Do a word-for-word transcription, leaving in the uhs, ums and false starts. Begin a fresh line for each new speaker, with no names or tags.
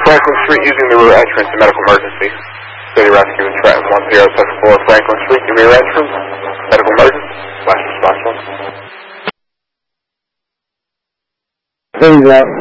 Franklin Street using the rear entrance to medical emergency. City Rescue in Trenton one zero seven four Franklin Street, the rear entrance, medical emergency, last response one.
City's out.